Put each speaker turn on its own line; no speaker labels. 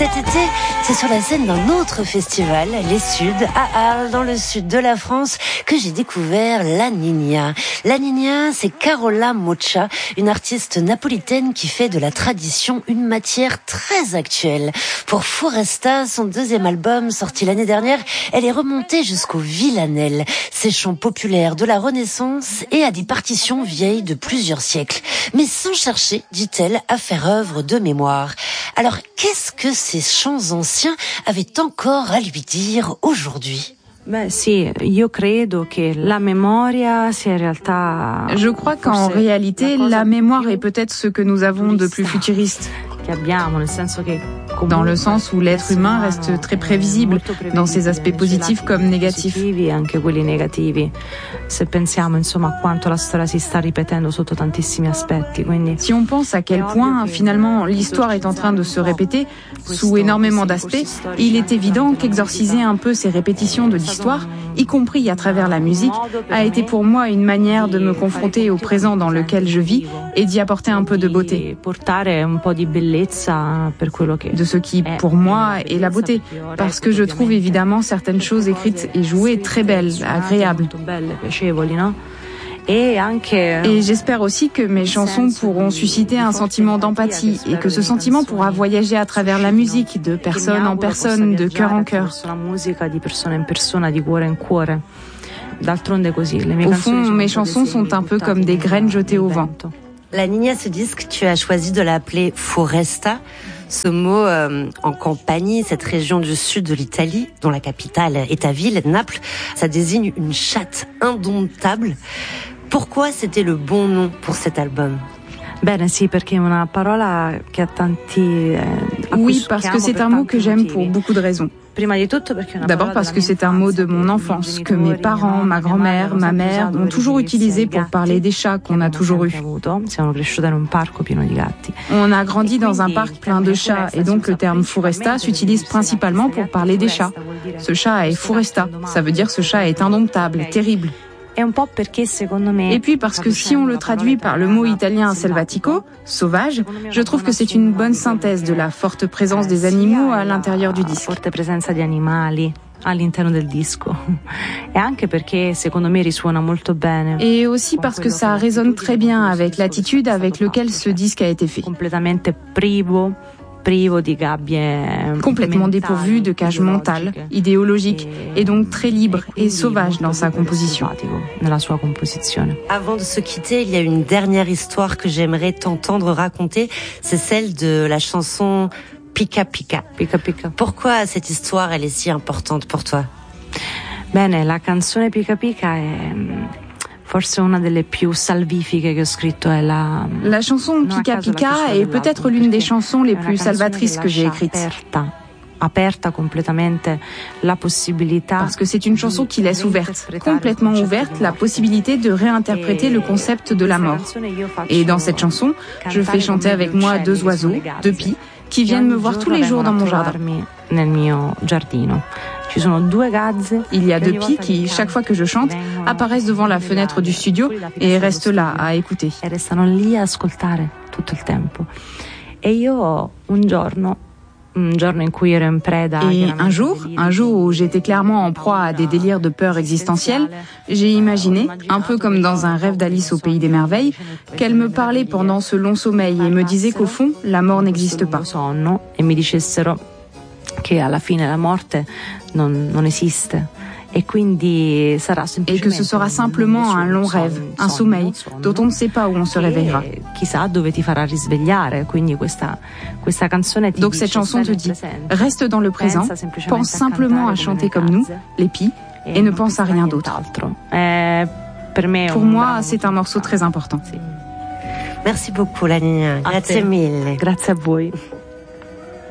Cet été, c'est sur la scène d'un autre festival, les Suds, à Arles, dans le sud de la France, que j'ai découvert La Niña. La Niña, c'est Carola Mocha, une artiste napolitaine qui fait de la tradition une matière très actuelle. Pour Foresta, son deuxième album, sorti l'année dernière, elle est remontée jusqu'au villanelle, ces chants populaires de la Renaissance et à des partitions vieilles de plusieurs siècles. Mais sans chercher, dit-elle, à faire œuvre de mémoire. Alors, qu'est-ce que ces chants anciens avaient encore à lui dire aujourd'hui?
Je crois qu'en réalité, la mémoire est peut-être ce que nous avons de plus futuriste. Dans le sens où l'être humain reste très prévisible, dans ses aspects positifs comme négatifs. Si on pense à quel point, finalement, l'histoire est en train de se répéter, sous énormément d'aspects, il est évident qu'exorciser un peu ces répétitions de l'histoire, y compris à travers la musique, a été pour moi une manière de me confronter au présent dans lequel je vis et d'y apporter un peu de beauté. De ce qui, pour moi, est la beauté. Parce que je trouve évidemment certaines choses écrites et jouées très belles, agréables. Et j'espère aussi que mes chansons pourront susciter un sentiment d'empathie et que ce sentiment pourra voyager à travers la musique, de personne en personne, de cœur en cœur. Au fond, mes chansons sont un peu comme des graines jetées au vent.
La Niña, ce disque, tu as choisi de l'appeler Foresta. Ce mot en Campanie, cette région du sud de l'Italie, dont la capitale est ta ville, Naples, ça désigne une chatte indomptable. Pourquoi c'était le bon nom pour cet album?
Oui, parce que c'est un mot que j'aime pour beaucoup de raisons. D'abord parce que c'est un mot de mon enfance, que mes parents, ma grand-mère, ma mère ont toujours utilisé pour parler des chats qu'on a toujours eus. On a grandi dans un parc plein de chats et donc le terme Foresta s'utilise principalement pour parler des chats. Ce chat est Foresta, ça veut dire ce chat est indomptable, terrible. Et puis parce que si on le traduit par le mot italien selvatico, sauvage, je trouve que c'est une bonne synthèse de la forte présence des animaux à l'intérieur du disque. Et aussi parce que ça résonne très bien avec l'attitude avec laquelle ce disque a été fait. Complètement dépourvu de cage mentale, idéologique, et donc très libre et sauvage dans sa composition.
Avant de se quitter, il y a une dernière histoire que j'aimerais t'entendre raconter, c'est celle de la chanson Pika Pika. Pourquoi cette histoire, elle est si importante pour toi?
La canzone Pika Pika è forse una delle più salvifiche che ho scritto.
La chanson Pika Pika est peut-être l'une des chansons les plus salvatrices que j'ai écrites. Parce que c'est une chanson qui laisse ouverte, complètement ouverte, la possibilité de réinterpréter le concept de la mort. Et dans cette chanson, je fais chanter avec moi deux oiseaux, deux pies, qui viennent me voir tous les jours dans mon jardin. Il y a deux pies qui, chaque fois que je chante, apparaissent devant la fenêtre du studio et restent là à écouter. Et un jour où j'étais clairement en proie à des délires de peur existentielle, j'ai imaginé, un peu comme dans un rêve d'Alice au pays des merveilles, qu'elle me parlait pendant ce long sommeil et me disait qu'au fond, la mort n'existe pas. Et que ce sera simplement un long rêve, un sommeil, dont on ne sait pas où on se réveillera. Donc cette chanson te dit, reste dans le présent, pense simplement à chanter comme nous, les pies, et ne pense à rien d'autre. Pour moi, c'est un morceau très important.
Merci beaucoup, La Niña. Grazie mille.
Grazie a voi.